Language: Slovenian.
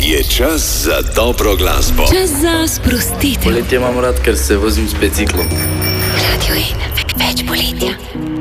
Je čas za dobro glasbo. Čas za sprostitev. Poletje imam rad, ker se vozim s biciklom. Radio 1, več poletja.